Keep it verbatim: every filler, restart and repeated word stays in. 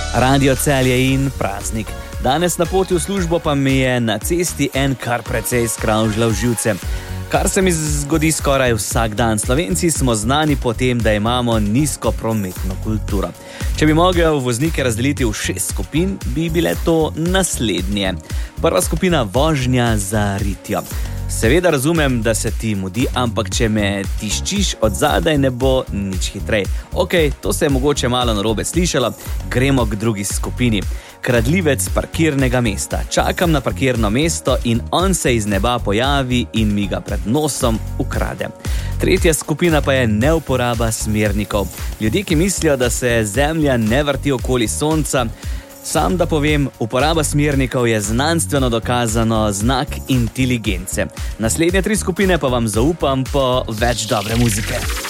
Radio Celje in praznik. Danes na poti v službo pa mi je na cesti en kar precej skravžljal živce. Kar se mi zgodi skoraj vsak dan. Slovenci smo znani po tem, da imamo nizko prometno kulturo. Če bi mogel voznike razdeliti v šest skupin, bi bile to naslednje. Prva skupina: vožnja za ritjo. Seveda razumem, da se ti mudi, ampak če me tiščiš od zadaj, ne bo nič hitrej. Ok, to se je mogoče malo narobe slišalo, gremo k drugi skupini. Kradljivec parkirnega mesta. Čakam na parkirno mesto in on se iz neba pojavi in mi ga pred nosom ukrade. Tretja skupina pa je neuporaba smernikov. Ljudje, ki mislijo, da se Zemlja ne vrti okoli Sonca. Sam da povem, uporaba smernikov je znanstveno dokazano znak inteligence. Naslednje tri skupine pa vam zaupam po več dobre muzike.